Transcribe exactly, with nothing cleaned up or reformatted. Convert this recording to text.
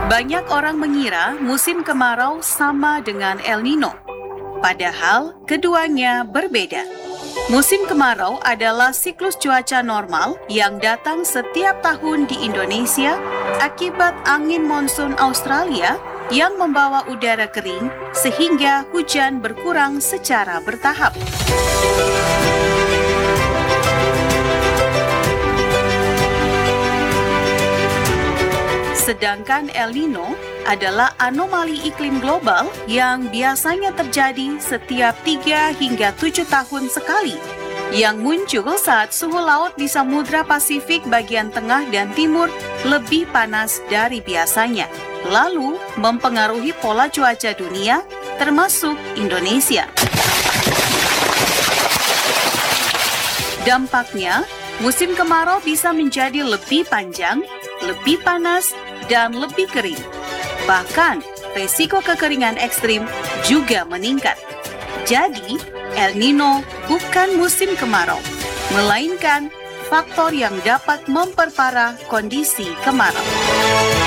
Banyak orang mengira musim kemarau sama dengan El Nino, padahal keduanya berbeda. Musim kemarau adalah siklus cuaca normal yang datang setiap tahun di Indonesia akibat angin monsun Australia yang membawa udara kering sehingga hujan berkurang secara bertahap. Sedangkan El Nino adalah anomali iklim global yang biasanya terjadi setiap tiga hingga tujuh tahun sekali, yang muncul saat suhu laut di Samudra Pasifik bagian tengah dan timur lebih panas dari biasanya, lalu mempengaruhi pola cuaca dunia, termasuk Indonesia. Dampaknya, musim kemarau bisa menjadi lebih panjang, lebih panas, dan lebih kering. Bahkan, resiko kekeringan ekstrim juga meningkat. Jadi, El Nino bukan musim kemarau, melainkan faktor yang dapat memperparah kondisi kemarau.